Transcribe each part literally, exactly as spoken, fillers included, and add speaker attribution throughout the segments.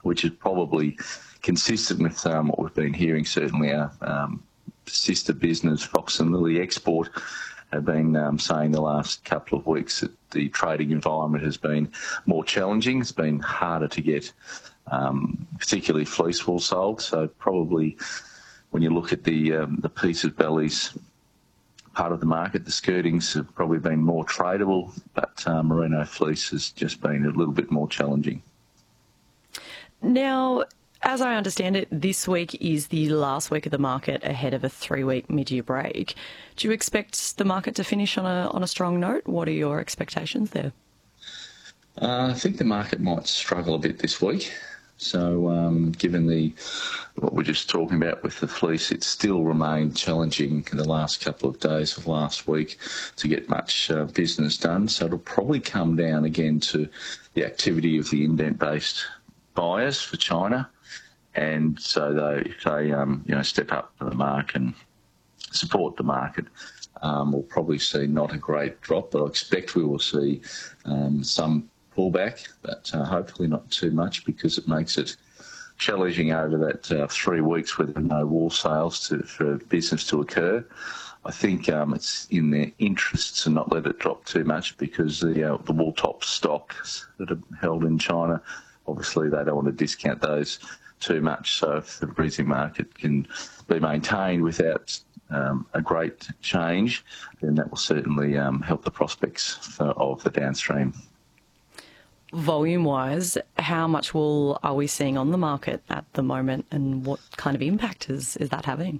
Speaker 1: which is probably consistent with um, what we've been hearing. Certainly our um, sister business, Fox and Lily Export, have been um, saying the last couple of weeks that the trading environment has been more challenging. It's been harder to get um, particularly fleece wool sold. So probably when you look at the um, the pieces bellies part of the market, the skirtings have probably been more tradable, but uh, merino fleece has just been a little bit more challenging.
Speaker 2: Now, as I understand it, this week is the last week of the market ahead of a three-week mid-year break. Do you expect the market to finish on a on a strong note? What are your expectations there?
Speaker 1: Uh, I think the market might struggle a bit this week. So, um, given the what we're just talking about with the fleece, it still remained challenging in the last couple of days of last week to get much uh, business done. So it'll probably come down again to the activity of the indent-based buyers for China. And so they, if they um, you know, step up to the mark and support the market, um, we'll probably see not a great drop, but I expect we will see um, some pullback, but uh, hopefully not too much, because it makes it challenging over that uh, three weeks with no wool sales to, for business to occur. I think um, it's in their interests to not let it drop too much, because the, uh, the wool top stocks that are held in China, obviously they don't want to discount those too much. So if the breeding market can be maintained without um, a great change, then that will certainly um, help the prospects for, of the downstream.
Speaker 2: Volume-wise, how much wool are we seeing on the market at the moment, and what kind of impact is, is that having?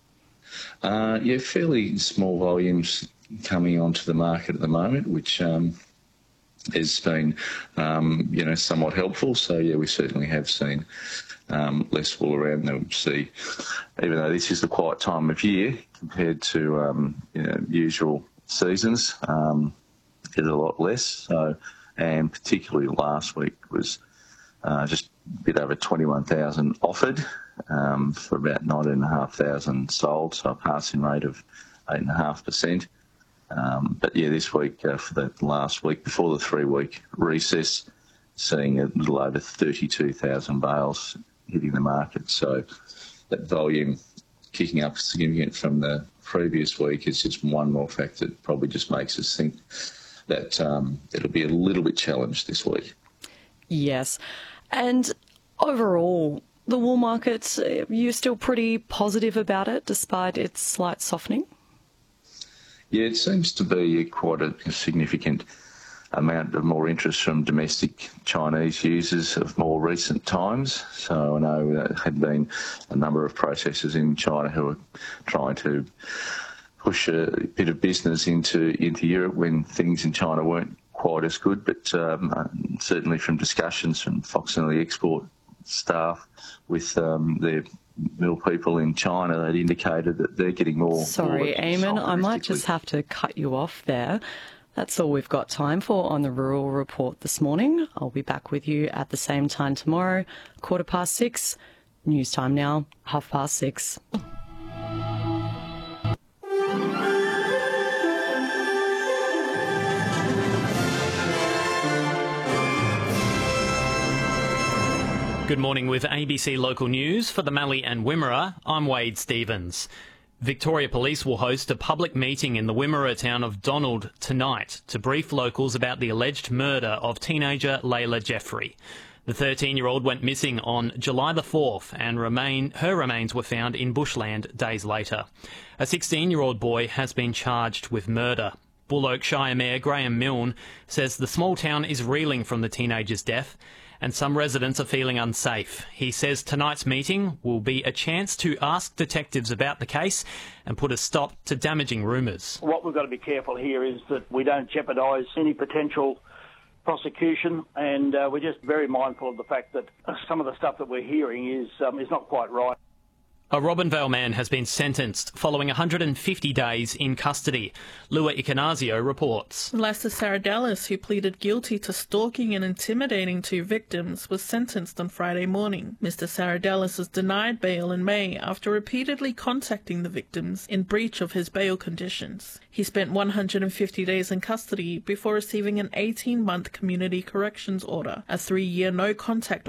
Speaker 1: Uh, yeah, fairly small volumes coming onto the market at the moment, which um, has been, um, you know, somewhat helpful. So, yeah, we certainly have seen um, less wool around than we see, even though this is the quiet time of year compared to, um, you know, usual seasons. Um, there's a lot less. So, and particularly last week was uh, just a bit over twenty-one thousand offered um, for about nineteen thousand five hundred sold, so a passing rate of eight point five percent. Um, but yeah, this week, uh, for the last week before the three-week recess, seeing a little over thirty-two thousand bales hitting the market. So that volume kicking up significant from the previous week is just one more factor that probably just makes us think that um, it'll be a little bit challenged this week.
Speaker 2: Yes. And overall, the wool market, you're still pretty positive about it despite its slight softening?
Speaker 1: Yeah, it seems to be quite a significant amount of more interest from domestic Chinese users of more recent times. So I know there had been a number of processors in China who are trying to push a bit of business into into Europe when things in China weren't quite as good. But um, certainly from discussions from Fox and the export staff with um, their mill people in China, they'd indicated that they're getting more.
Speaker 2: Sorry, Eamon, I might just have to cut you off there. That's all we've got time for on the Rural Report this morning. I'll be back with you at the same time tomorrow, quarter past six. News time now, half past six.
Speaker 3: Good morning with A B C Local News. For the Mallee and Wimmera, I'm Wade Stevens. Victoria Police will host a public meeting in the Wimmera town of Donald tonight to brief locals about the alleged murder of teenager Layla Jeffrey. The thirteen-year-old went missing on July the fourth and remain, her remains were found in bushland days later. A sixteen-year-old boy has been charged with murder. Bull Oak Shire Mayor Graham Milne says the small town is reeling from the teenager's death and some residents are feeling unsafe. He says tonight's meeting will be a chance to ask detectives about the case and put a stop to damaging rumours.
Speaker 4: What we've got to be careful here is that we don't jeopardise any potential prosecution, and uh, we're just very mindful of the fact that some of the stuff that we're hearing is um, is not quite right.
Speaker 3: A Robinvale man has been sentenced following one hundred fifty days in custody. Lua Icanazio reports.
Speaker 5: Lester Saradellis, who pleaded guilty to stalking and intimidating two victims, was sentenced on Friday morning. Mister Saradellis was denied bail in May after repeatedly contacting the victims in breach of his bail conditions. He spent one hundred fifty days in custody before receiving an eighteen-month community corrections order, a three-year no-contact